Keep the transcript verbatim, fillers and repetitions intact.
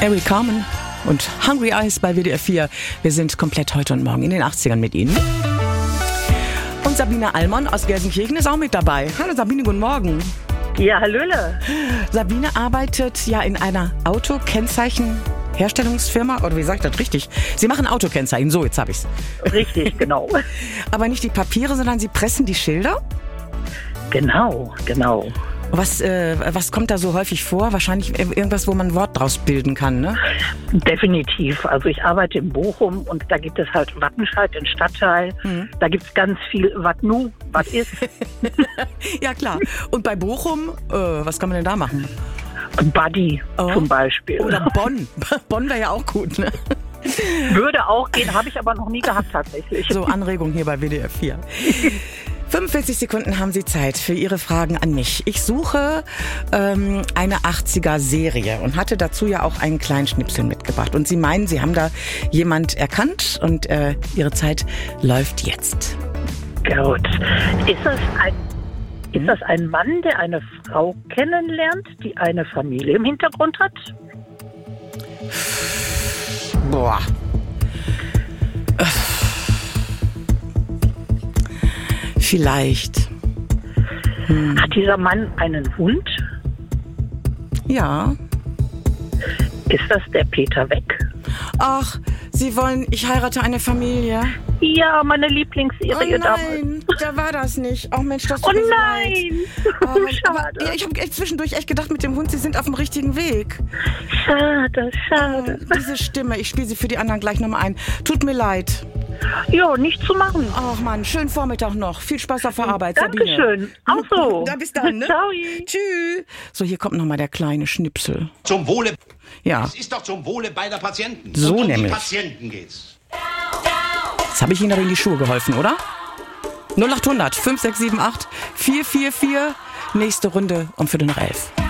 Eric Carmen und Hungry Eyes bei W D R vier. Wir sind komplett heute und morgen in den achtzigern mit Ihnen. Und Sabine Allmann aus Gelsenkirchen ist auch mit dabei. Hallo Sabine, guten Morgen. Ja, hallöle. Sabine arbeitet ja in einer Autokennzeichenherstellungsfirma, oder wie sage ich das richtig? Sie machen Autokennzeichen, so jetzt habe ich's. Richtig, genau. Aber nicht die Papiere, sondern Sie pressen die Schilder? Genau, genau. Was, äh, was kommt da so häufig vor? Wahrscheinlich irgendwas, wo man ein Wort draus bilden kann, ne? Definitiv. Also ich arbeite in Bochum und da gibt es halt Wattenscheid, den Stadtteil. Mhm. Da gibt es ganz viel Wat nu, was ist. Ja klar. Und bei Bochum, äh, was kann man denn da machen? Buddy oh. zum Beispiel. Oder Bonn. Bonn wäre ja auch gut, ne? Würde auch gehen, habe ich aber noch nie gehabt tatsächlich. So, Anregung hier bei W D R vier. fünfundvierzig Sekunden haben Sie Zeit für Ihre Fragen an mich. Ich suche ähm, eine achtziger-Serie und hatte dazu ja auch einen kleinen Schnipsel mitgebracht. Und Sie meinen, Sie haben da jemand erkannt und äh, Ihre Zeit läuft jetzt. Gut. Ist das ein, ist das ein Mann, der eine Frau kennenlernt, die eine Familie im Hintergrund hat? Boah. Vielleicht. Hm. Hat dieser Mann einen Hund? Ja. Ist das der Peter Weck? Ach, Sie wollen, ich heirate eine Familie? Ja, meine Lieblingsserie oh nein, da war das nicht. Oh Mensch, das tut Oh mir so nein, leid. Oh, schade. Aber, ich habe zwischendurch echt gedacht, mit dem Hund, Sie sind auf dem richtigen Weg. Schade, schade. Oh, diese Stimme, ich spiele sie für die anderen gleich nochmal ein. Tut mir leid. Jo, nichts zu machen. Ach Mann, schönen Vormittag noch. Viel Spaß auf der Arbeit, Dankeschön. Sabine. Auch so. Da, bis dann, ne? Ciao. Tschüss. So, hier kommt nochmal der kleine Schnipsel. Zum Wohle. Ja. Es ist doch zum Wohle beider Patienten. So Und um nämlich. die Patienten geht's. Jetzt habe ich Ihnen aber in die Schuhe geholfen, oder? null acht hundert fünf sechs sieben acht vier vier vier. Nächste Runde um Viertel nach elf.